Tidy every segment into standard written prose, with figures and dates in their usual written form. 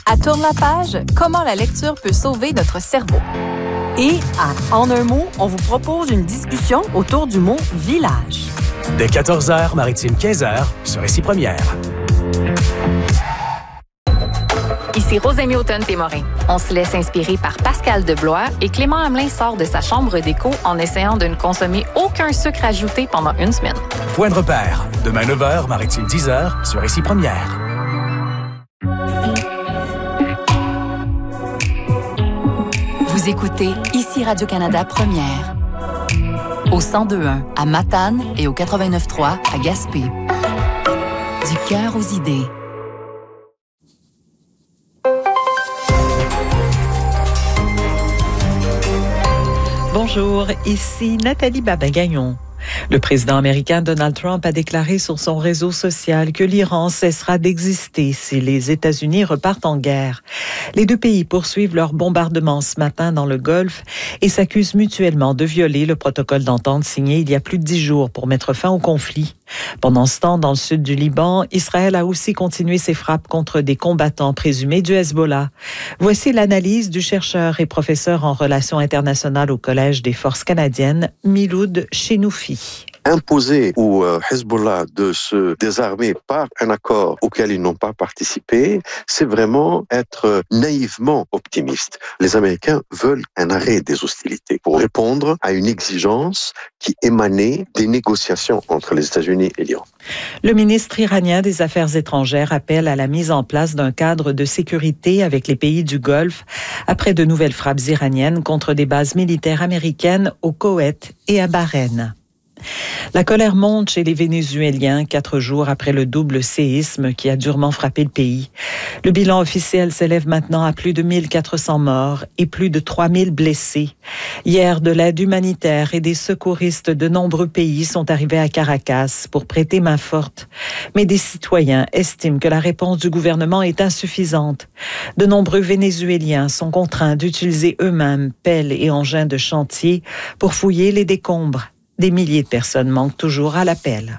À Tourne la page, comment la lecture peut sauver notre cerveau. Et à En un mot, on vous propose une discussion autour du mot « village ». Dès 14h, Maritime 15h, sur Récit Première. Ici Rosémie Automne-Témorin. On se laisse inspirer par Pascal Deblois et Clément Hamelin sort de sa chambre d'écho en essayant de ne consommer aucun sucre ajouté pendant une semaine. Point de repère. Demain 9h, Maritime 10h, sur Récit Première. Vous écoutez ici Radio-Canada Première. Au 102.1 à Matane et au 89.3 à Gaspé. Du cœur aux idées. Bonjour, ici Nathalie Babin-Gagnon. Le président américain Donald Trump a déclaré sur son réseau social que l'Iran cessera d'exister si les États-Unis repartent en guerre. Les deux pays poursuivent leurs bombardements ce matin dans le Golfe et s'accusent mutuellement de violer le protocole d'entente signé il y a plus de 10 jours pour mettre fin au conflit. Pendant ce temps, dans le sud du Liban, Israël a aussi continué ses frappes contre des combattants présumés du Hezbollah. Voici l'analyse du chercheur et professeur en relations internationales au Collège des forces canadiennes, Miloud Chenoufi. Imposer au Hezbollah de se désarmer par un accord auquel ils n'ont pas participé, c'est vraiment être naïvement optimiste. Les Américains veulent un arrêt des hostilités pour répondre à une exigence qui émanait des négociations entre les États-Unis et l'Iran. Le ministre iranien des Affaires étrangères appelle à la mise en place d'un cadre de sécurité avec les pays du Golfe après de nouvelles frappes iraniennes contre des bases militaires américaines au Koweït et à Bahreïn. La colère monte chez les Vénézuéliens 4 jours après le double séisme qui a durement frappé le pays. Le bilan officiel s'élève maintenant à plus de 1400 morts et plus de 3000 blessés. Hier, de l'aide humanitaire et des secouristes de nombreux pays sont arrivés à Caracas pour prêter main forte. Mais des citoyens estiment que la réponse du gouvernement est insuffisante. De nombreux Vénézuéliens sont contraints d'utiliser eux-mêmes pelles et engins de chantier pour fouiller les décombres. Des milliers de personnes manquent toujours à l'appel.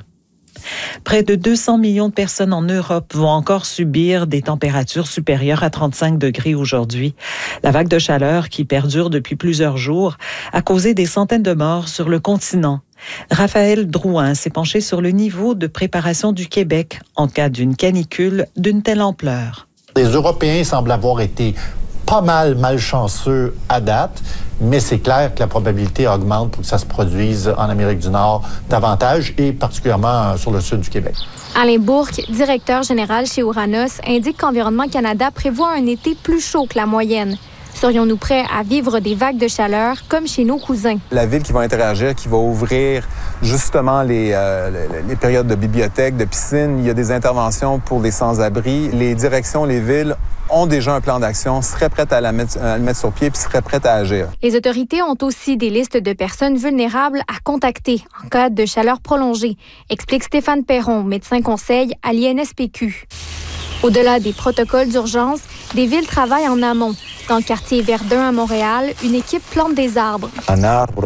Près de 200 millions de personnes en Europe vont encore subir des températures supérieures à 35 degrés aujourd'hui. La vague de chaleur qui perdure depuis plusieurs jours a causé des centaines de morts sur le continent. Raphaël Drouin s'est penché sur le niveau de préparation du Québec en cas d'une canicule d'une telle ampleur. Les Européens semblent avoir été pas mal malchanceux à date, mais c'est clair que la probabilité augmente pour que ça se produise en Amérique du Nord davantage et particulièrement sur le sud du Québec. Alain Bourque, directeur général chez Ouranos, indique qu'Environnement Canada prévoit un été plus chaud que la moyenne. Serions-nous prêts à vivre des vagues de chaleur comme chez nos cousins? La ville qui va interagir, qui va ouvrir justement les périodes de bibliothèques, de piscines, il y a des interventions pour les sans-abri. Les directions, les villes ont déjà un plan d'action, seraient prêtes à le mettre sur pied puis seraient prêtes à agir. Les autorités ont aussi des listes de personnes vulnérables à contacter en cas de chaleur prolongée, explique Stéphane Perron, médecin conseil à l'INSPQ. Au-delà des protocoles d'urgence, des villes travaillent en amont. Dans le quartier Verdun à Montréal, une équipe plante des arbres. Un arbre,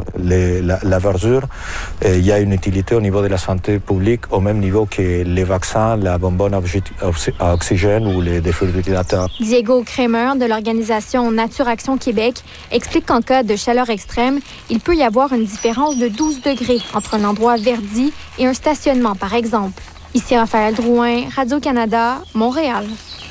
la verdure, il y a une utilité au niveau de la santé publique au même niveau que les vaccins, la bonbonne à oxygène ou les défibrillateurs. Diego Kramer de l'organisation Nature Action Québec explique qu'en cas de chaleur extrême, il peut y avoir une différence de 12 degrés entre un endroit verdi et un stationnement, par exemple. Ici Raphaël Drouin, Radio-Canada, Montréal.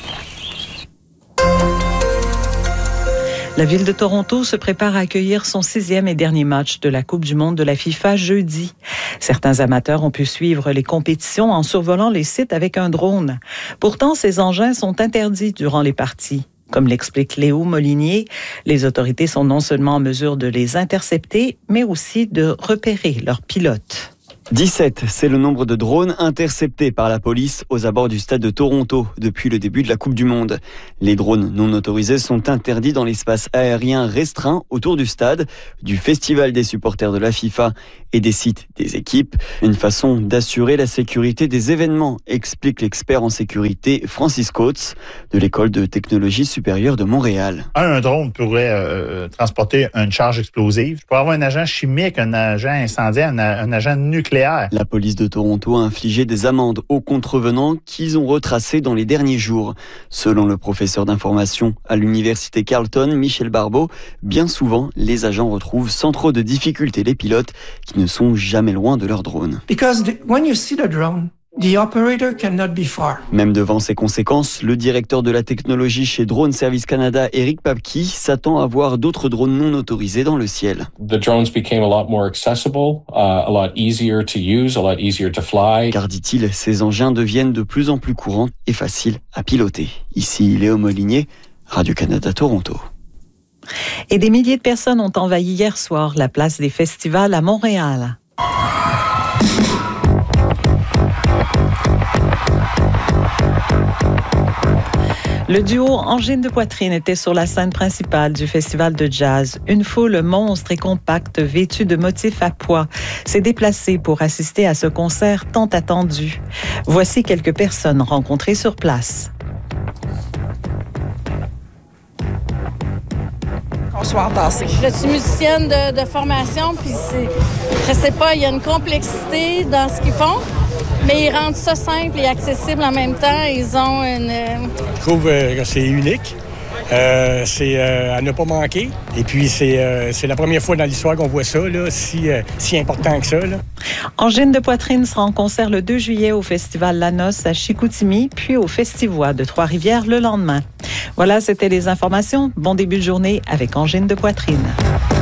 La ville de Toronto se prépare à accueillir son 6e et dernier match de la Coupe du monde de la FIFA jeudi. Certains amateurs ont pu suivre les compétitions en survolant les sites avec un drone. Pourtant, ces engins sont interdits durant les parties. Comme l'explique Léo Molinier, les autorités sont non seulement en mesure de les intercepter, mais aussi de repérer leurs pilotes. 17, c'est le nombre de drones interceptés par la police aux abords du stade de Toronto depuis le début de la Coupe du Monde. Les drones non autorisés sont interdits dans l'espace aérien restreint autour du stade, du festival des supporters de la FIFA et des sites des équipes. Une façon d'assurer la sécurité des événements, explique l'expert en sécurité Francis Coates de l'École de technologie supérieure de Montréal. Un drone pourrait transporter une charge explosive. Je pourrais avoir un agent chimique, un agent incendiaire, un agent nucléaire. nucléaire. La police de Toronto a infligé des amendes aux contrevenants qu'ils ont retracés dans les derniers jours. Selon le professeur d'information à l'université Carleton, Michel Barbeau, bien souvent, les agents retrouvent sans trop de difficultés les pilotes qui ne sont jamais loin de leur drone. When you see the drone, the operator cannot be far. Même devant ces conséquences, le directeur de la technologie chez Drone Service Canada, Eric Papke, s'attend à voir d'autres drones non autorisés dans le ciel. The drones became a lot more accessible, a lot easier to use, a lot easier to fly. Car, dit-il, ces engins deviennent de plus en plus courants et faciles à piloter. Ici, Léo Molinier, Radio-Canada Toronto. Et des milliers de personnes ont envahi hier soir la place des festivals à Montréal. Le duo Angine de Poitrine était sur la scène principale du festival de jazz. Une foule monstre et compacte vêtue de motifs à pois s'est déplacée pour assister à ce concert tant attendu. Voici quelques personnes rencontrées sur place. Bonsoir, Tassé. Je suis musicienne de formation, puis je sais pas, il y a une complexité dans ce qu'ils font, mais ils rendent ça simple et accessible en même temps. Ils ont une... Je trouve que c'est unique. C'est à ne pas manquer. Et puis, c'est la première fois dans l'histoire qu'on voit ça, là, si important que ça. Là. Angine de Poitrine sera en concert le 2 juillet au Festival La Noce à Chicoutimi, puis au Festivois de Trois-Rivières le lendemain. Voilà, c'était les informations. Bon début de journée avec Angine de Poitrine.